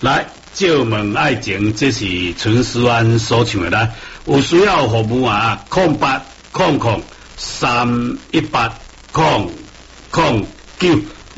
来，借问爱情，这是陈思安所唱的来，有需要服务啊，0800-318-009。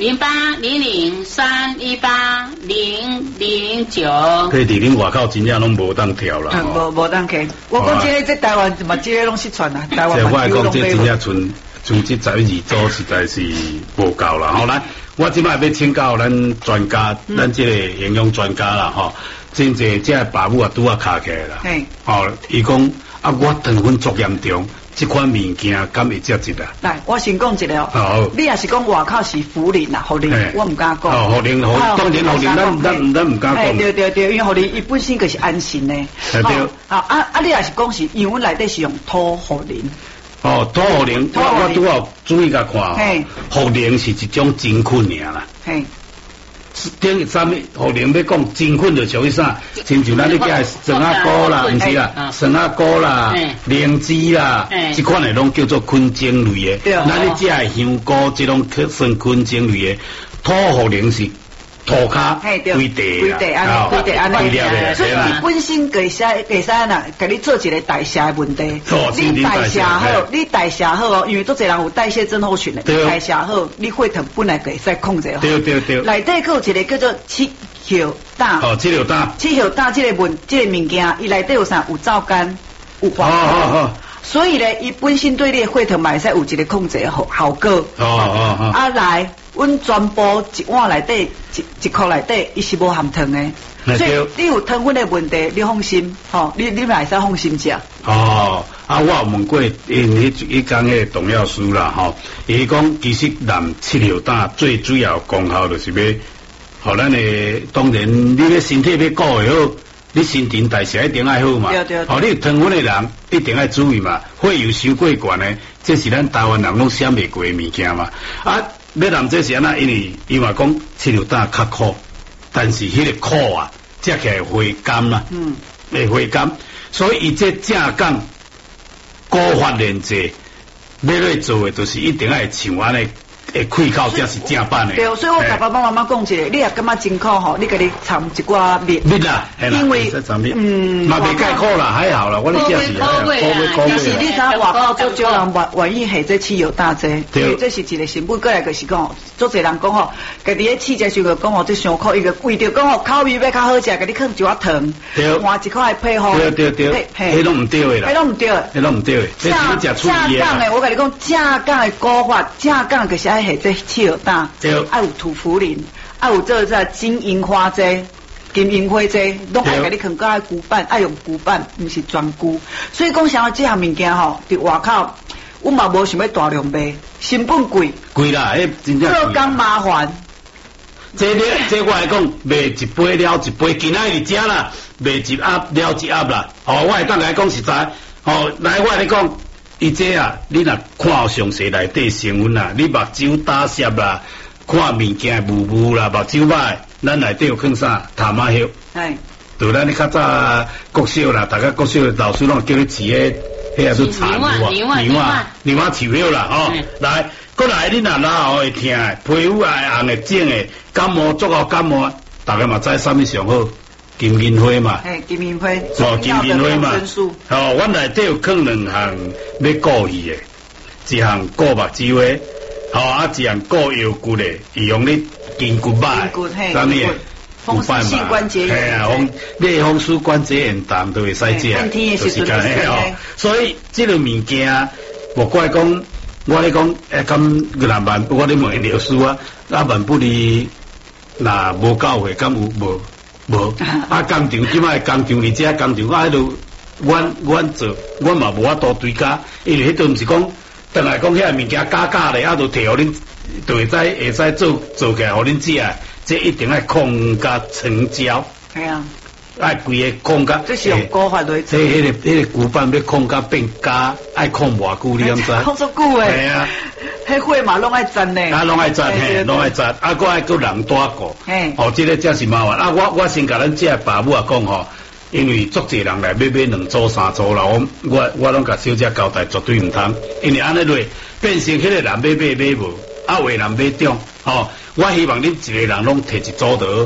0800-318-009。 可以伫恁外口真正拢无当跳啦。 无当去。我讲这台湾嘛，这个拢失传啦。台湾嘛，我讲这真正剩这12组实在是无够啦。好来，我即摆要请教咱专家，咱这个营养专家啦，吼，真济这爸母啊拄啊卡起来啦。哦，伊讲啊，我糖分足严重。这款物件敢会接得啦？ 来，我先讲一个哦。好。你也是讲外口是茯苓啦，茯苓，我唔敢讲。 哦，茯苓，当然茯苓，咱唔敢讲。 对，因为茯苓伊本身就是安心的。 对。 你也是讲是，因为内底是用土茯苓。 哦，土茯苓，我拄好注意甲看哦。茯苓是一种真菌尔啦。嘿。等于啥物？茯苓要讲真菌就属于啥？亲像咱咧讲酸仔菇啦，毋是啦，酸仔菇啦、灵芝啦，即款诶拢叫做菌精类诶。咱咧食诶香菇，即种算菌精类诶。土茯苓是土骹规地安尼，所以你本身可以使呐，给你做一个代谢问题。你代谢好，哦，因为都侪人有代谢症候群的，代谢好，你血糖本来可以使控制好。 对。 内底有一个叫做七hiệu膽。 哦，七hiệu膽这个物件，伊内底有啥？有皂苷，有黄酮。所以呢，伊本身对你的血糖嘛会使有一个控制效果。啊来。阮全部一碗内底一箍内底，伊是无含糖的，所以你有糖分的问题，你放心，吼，你嘛会使放心食。 哦，我有问过，伊讲迄个童药师啦，吼，伊讲其实蓝七hiệu膽最主要功效就是要，互咱的当然你的身体要顾会好，你新陈代谢一定爱好嘛。 对。 哦，你有糖分的人一定爱注意嘛，血油收过悬的，这是咱台湾人拢闪袂过的物件嘛。啊。要làm这是安那，因为伊嘛讲七hiệu膽较苦，但是迄个苦啊，食起来回甘啦，会回甘，所以伊这正讲古法炼制，要来做的就是一定要像安尼。会开口才是正版的。 对，所以我甲爸爸妈妈讲一个，你也感觉真苦吼，你家己掺一寡蜜。 蜜啦，因为嘛袂介苦啦，还好啦，我咧食是但是你知外口足少人愿意下这汽油大济，因为这是一个成本，过来就是讲，足侪人讲吼，家己咧试食时候讲吼，这伤苦，伊个为着讲吼口味要较好食，家己放一寡糖，换一块配方。 对，迄拢唔对的啦，迄拢唔对的，这是你食出意的。 正港的，我甲你讲，正港的古法，正港就是爱下这汽油大，爱有土茯苓，爱有这金银花这。金银花这拢爱给你放到骨板，爱用骨板，不是全骨。所以讲，像这项物件吼，伫外口，我嘛无想要大量卖，成本贵。 贵啦，真正贵。 做工麻烦。 这我来讲，卖一杯了一杯，今仔日食啦，卖一盒了一盒啦。哦，我会当来讲实在，哦，来我来讲，伊这啊，你若看详细内底成分啦，你目睭打涩啦。看物件雾啦，目睭歹，咱内底有放啥淡仔叶？就咱咧较早国小啦，大家国小老师拢叫你饲迄也是产牛仔树叶啦，吼。来，过来你若拉喉会痛，皮肤会红会肿的，感冒足好感冒，大家嘛知啥物上好？金银花嘛。 金银花。 哦，金银花嘛。哦，阮内底有放2项要顾伊的，一项顾目睭的。好啊，一样过腰骨嘞，用你筋骨摆，啥物嘢？ 风湿性关节炎， 系啊，你风湿关节炎淡都会使食， 就是讲哦。 所以这个物件，莫怪讲，我咧讲，咁若万，我咧问老师啊，万不离，那无够会，咁有无？啊，工厂即摆工厂，而且工厂啊，迄度，阮做，阮嘛无法度追加，因为迄度毋是讲。当来讲遐物件假咧，啊，就摕互恁，就会使做起来，互恁食。这一定要控甲成胶。 系啊， 爱规个控甲。 这是用古法来做。 迄个骨板要控甲变胶，爱控偌久，你敢知？ 控足久诶。 系啊， 迄血嘛拢爱粘咧。 啊，拢爱粘，嘿，拢爱粘。啊，我爱个人带过。嘿。哦，这个真是麻烦。啊，我先甲咱这爸母啊讲吼。因为足侪人来要买2组3组啦，我拢甲小姐交代绝对唔通，因为安尼落变成迄个人买无，啊有人买中，吼，我希望恁一个人拢摕1组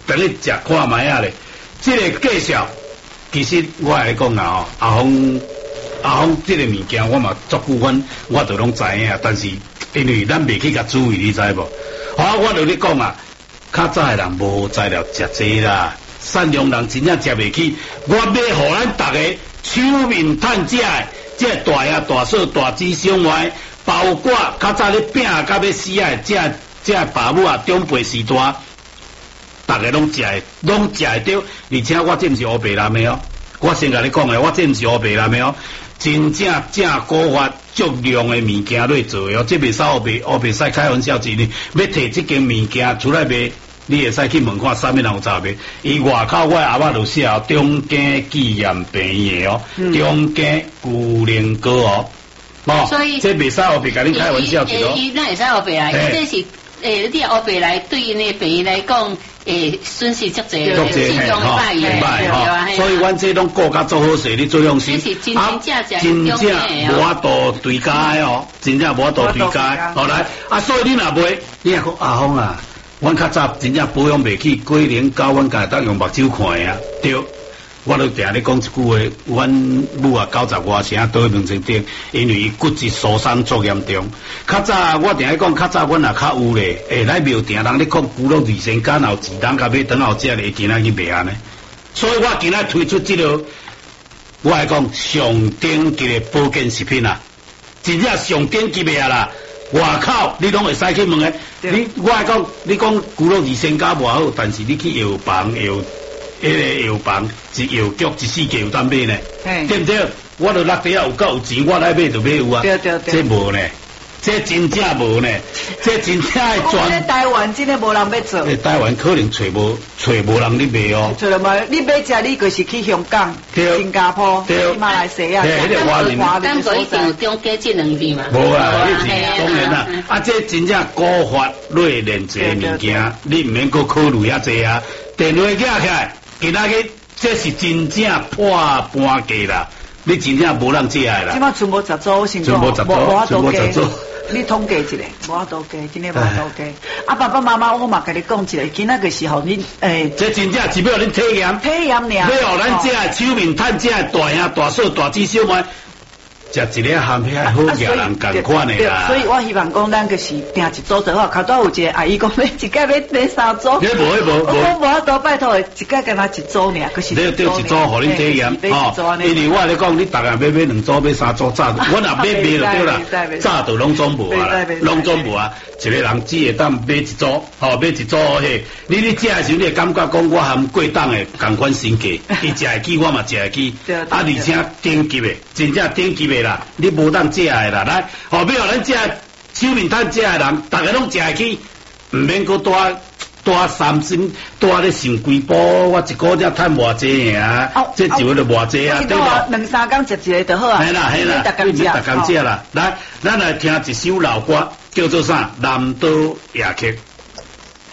等你食看卖啊咧。这个介绍，其实我来讲啊，阿峰这个物件我嘛足久我都拢知影，但是因为咱未去甲注意，你知无？我就咧讲啊，较早的人无材料食这啦，善良人真正食袂起。我要互咱大家手面趁食的，这大爷大嫂大姊小妹，包括较早咧拼甲要死啊，这爸母啊长辈时代。大家拢食会着，而且我这毋是乌白蓝的哦，我先甲你讲的，我这毋是乌白蓝的哦，真正古法足量的物件来做哦，这袂使乌白使开玩笑之呢，要摕这件物件出来卖，你会使去问看啥物人有查卖。伊外口我阿嬷就写哦，中间纪念病院哦，中间古灵阁哦， 所以这袂使乌白甲你开玩笑之咯。 那会使乌白来，这是你乌白来对因的病院来讲。损失足济，信用会歹嘅，所以阮这拢顾甲做好势，你做用心， 真正无法度对家的哦，真正无法度对家。好来，所以你若买，你若讲阿峰啊，阮较早真正保养袂起，过年到阮家当用目睭看啊，对。我都定咧讲一句话，阮母啊90外声倒喺面前顶，因为伊骨质疏松足严重。较早我定咧讲，较早阮也较有咧，来庙埕人咧讲骨碌二仙干后子弹，甲要等后食咧，今仔去卖安尼。所以我今仔推出这个，我来讲上顶级的保健食品啊，真正上顶级的啊啦。外口你拢会使去问诶，我来讲，你讲骨碌二仙干无好，但是你去药房迄个药房一药局一世界有当买呢，对不对？我都落地啊有够有钱，我来买就买有啊。 对， 这无呢，这真正无呢，这真正的专。 台湾真的无人要做。 台湾可能找无人咧卖哦。 找了嘛，你买食你就是去香港、新加坡、去马来西亚， 迄个华人。 咱无一定有中间这两边嘛。 无啊，你是当然啦。这真正古法内炼制的物件，你唔免搁考虑遐济啊。电话寄起来。今仔日这是真正破半价啦，你真正无人借来啦。 即摆全部10组，先讲，无法度加。你统计一下，无法度加，真诶无法度加。爸爸妈妈，我嘛甲你讲一下，今仔个时候你这真正是要恁体验尔，要互咱这手面趁这大兄大嫂大姊小妹。食一个含遐好野人共款的啦， 所以我希望讲咱个是订一组就好，靠多有一个阿姨讲要一届要买3组，我无法度拜托，一届干那一组尔，可是你一组互恁体验哦，因为我咧讲，你逐个要买2组、买3组，早，我若买就对啦，早就拢总无啊，拢总无啊，一个人只会当买一组，买一组嘿，你食的时候你会感觉讲我含过档的共款身价，伊食会起，我嘛食会起，而且顶级的，真正顶级的。你无当食的啦，来，后尾咱食手面摊食的人，大家拢食会起，唔免搁多三心，多咧想几步，我一个月趁偌济啊，这一个就偌济啊，对吧 ？2-3工食一个就好啊。 系啦，你逐工食啦，来，咱来听一首老歌，叫做啥？南岛夜曲。